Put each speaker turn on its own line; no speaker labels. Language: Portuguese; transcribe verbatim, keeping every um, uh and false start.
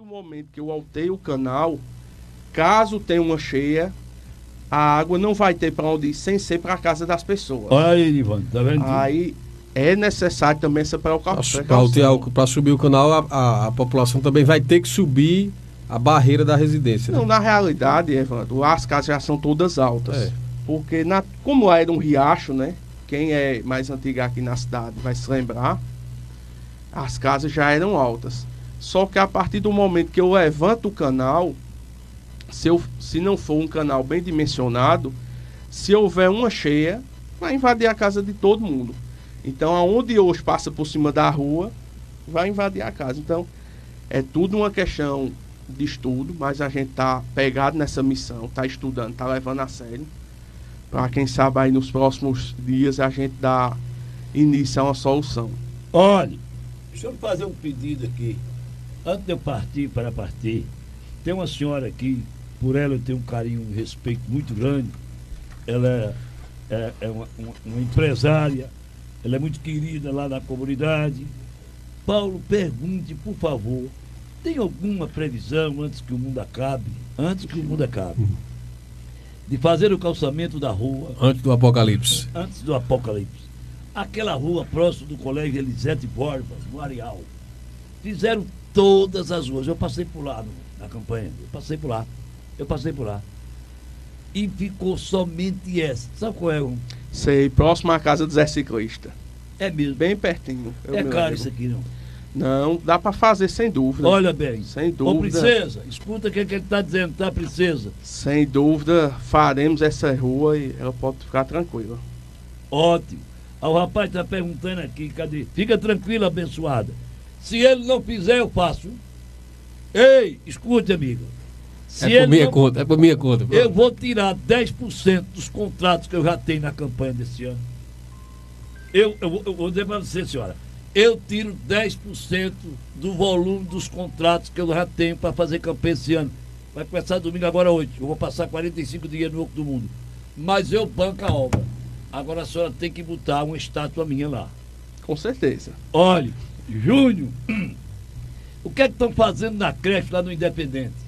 momento que eu altei o canal, caso tenha uma cheia, a água não vai ter para onde ir sem ser para a casa das pessoas.
Olha aí, Ivan, tá vendo?
Aí é necessário também essa precaução.
Para subir o canal, a, a, a população também vai ter que subir a barreira da residência.
Não,
né?
na realidade, Evandro, as casas já são todas altas. É. Porque, na, como lá era um riacho, né? Quem é mais antigo aqui na cidade vai se lembrar, as casas já eram altas. Só que a partir do momento que eu levanto o canal, se, eu, se não for um canal bem dimensionado, se houver uma cheia, vai invadir a casa de todo mundo. Então, aonde hoje passa por cima da rua, vai invadir a casa. Então, é tudo uma questão de estudo, mas a gente está pegado nessa missão, está estudando, está levando a sério. Para quem sabe aí nos próximos dias a gente dá início a uma solução.
Olha, deixa eu fazer um pedido aqui. Antes de eu partir para partir, tem uma senhora aqui, por ela eu tenho um carinho, um respeito muito grande. Ela é, é, é uma, uma, uma empresária, ela é muito querida lá na comunidade. Paulo, pergunte, por favor, tem alguma previsão antes que o mundo acabe? Antes que o mundo acabe. De fazer o calçamento da rua.
Antes do apocalipse.
Antes do apocalipse. Aquela rua próxima do colégio Elisete Borba, no Areal. Fizeram todas as ruas. Eu passei por lá no, na campanha. Eu passei por lá. Eu passei por lá. E ficou somente essa. Sabe qual é? Um?
Sei, próximo à casa do Zé Ciclista.
É mesmo.
Bem pertinho.
É caro isso aqui, não?
Não, dá para fazer sem dúvida.
Olha bem.
Sem dúvida.
Ô, princesa, escuta o que, que ele está dizendo, tá, princesa?
Sem dúvida, faremos essa rua e ela pode ficar tranquila.
Ótimo. Ah, o rapaz está perguntando aqui, cadê? Fica tranquila, abençoada. Se ele não fizer, eu faço. Ei, escute, amigo. Se
é por minha
não...
conta, é por minha conta. Bro.
Eu vou tirar dez por cento dos contratos que eu já tenho na campanha desse ano. Eu, eu, eu vou dizer para você, senhora. Eu tiro dez por cento do volume dos contratos que eu já tenho para fazer campanha esse ano. Vai começar domingo agora hoje. Eu vou passar quarenta e cinco dias no Oco do Mundo. Mas eu banco a obra. Agora a senhora tem que botar uma estátua minha lá.
Com certeza.
Olha, Júnior, o que é que estão fazendo na creche lá no Independente?